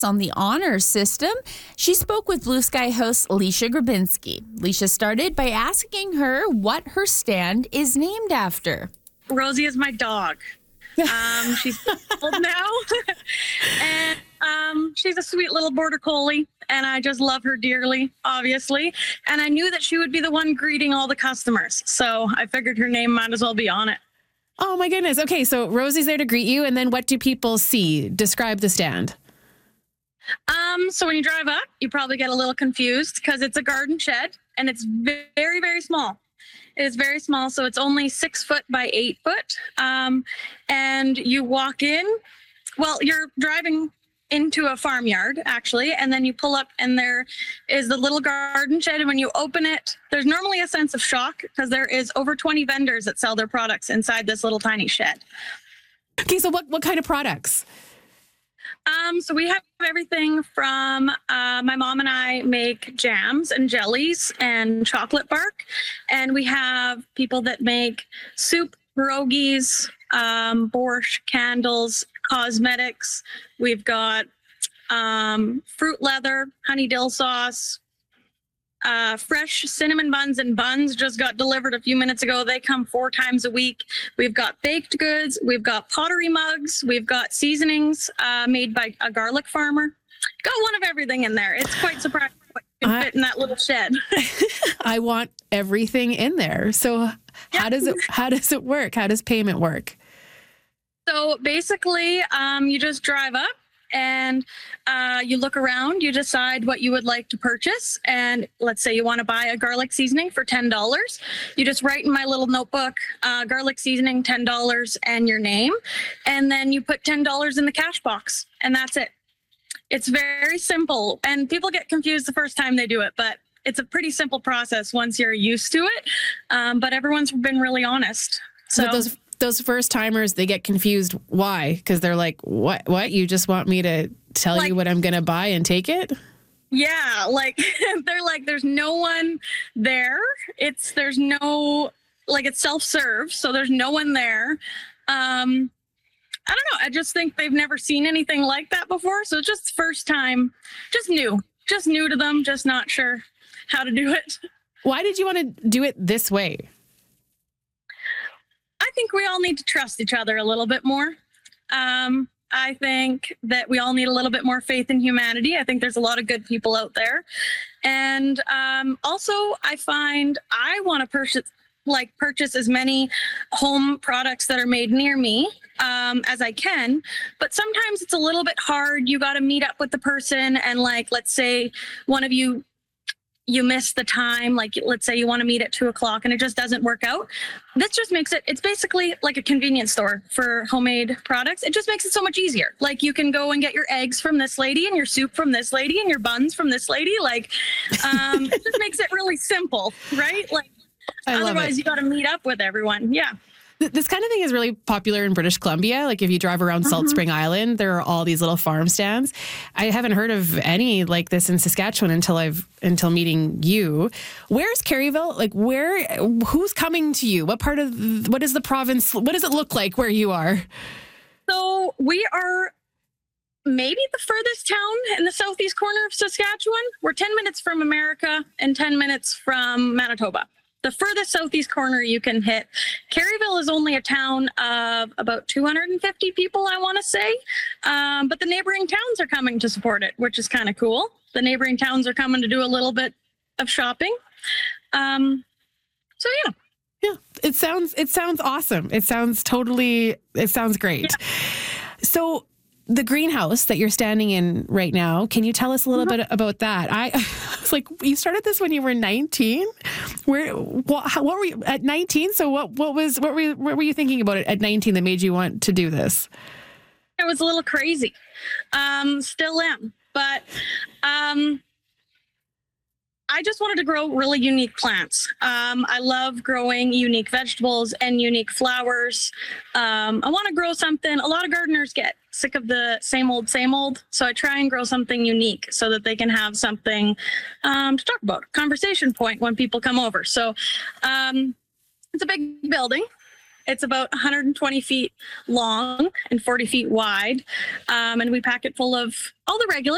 on the honor system, she spoke with Blue Sky host Leisha Grabinski. Leisha started by asking her what her stand is named after. Rosie is my dog. She's old now, and she's a sweet little border collie, and I just love her dearly, obviously. And I knew that she would be the one greeting all the customers, so I figured her name might as well be on it. Oh my goodness. Okay, so Rosie's there to greet you, and then what do people see? Describe the stand. So when you drive up, you probably get a little confused because it's a garden shed, and it's very, very small. It is very small, so it's only 6 foot by 8 foot. And you walk in, well, you're driving into a farmyard, actually, and then you pull up, and there is the little garden shed. And when you open it, there's normally a sense of shock because there is over 20 vendors that sell their products inside this little tiny shed. Okay, so what kind of products? So we have everything from my mom and I make jams and jellies and chocolate bark. And we have people that make soup, pierogies, borscht, candles, cosmetics. We've got fruit leather, honey dill sauce, fresh cinnamon buns and buns just got delivered a few minutes ago. They come 4 times a week. We've got baked goods. We've got pottery mugs. We've got seasonings made by a garlic farmer. Got one of everything in there. It's quite surprising what can fit in that little shed. I want everything in there. So how does it work? How does payment work? So basically, you just drive up and you look around, you decide what you would like to purchase. And let's say you want to buy a garlic seasoning for $10. You just write in my little notebook, garlic seasoning, $10, and your name. And then you put $10 in the cash box, and that's it. It's very simple. And people get confused the first time they do it, but it's a pretty simple process once you're used to it. But everyone's been really honest. So those first timers, they get confused. Why? Because they're like, what? You just want me to tell you what I'm going to buy and take it? Yeah. They're like, there's no one there. It's self-serve. So there's no one there. I don't know. I just think they've never seen anything like that before. So just first time, just new to them, just not sure how to do it. Why did you want to do it this way? I think we all need to trust each other a little bit more. I think that we all need a little bit more faith in humanity. I think there's a lot of good people out there. And also, I find I want to purchase as many home products that are made near me as I can. But sometimes it's a little bit hard. You got to meet up with the person. And let's say one of you miss the time, let's say you want to meet at 2:00 and it just doesn't work out. This just makes it's basically like a convenience store for homemade products. It just makes it so much easier. You can go and get your eggs from this lady and your soup from this lady and your buns from this lady. It just makes it really simple, right? Otherwise you got to meet up with everyone. Yeah. This kind of thing is really popular in British Columbia. If you drive around Salt Spring Island, there are all these little farm stands. I haven't heard of any like this in Saskatchewan until meeting you. Where's Caryville? Who's coming to you? What is the province? What does it look like where you are? So we are maybe the furthest town in the southeast corner of Saskatchewan. We're 10 minutes from America and 10 minutes from Manitoba. The furthest southeast corner you can hit. Caryville is only a town of about 250 people, I want to say. But the neighboring towns are coming to support it, which is kind of cool. The neighboring towns are coming to do a little bit of shopping. So yeah. Yeah, it sounds awesome. It sounds great. Yeah. So the greenhouse that you're standing in right now, can you tell us a little bit about that? I was like, you started this when you were 19? What were you at 19? So what were you thinking about it at 19 that made you want to do this? It was a little crazy. Still am, but I just wanted to grow really unique plants. I love growing unique vegetables and unique flowers. I want to grow something. A lot of gardeners get sick of the same old. So I try and grow something unique so that they can have something to talk about, conversation point when people come over. So it's a big building. It's about 120 feet long and 40 feet wide. And we pack it full of all the regular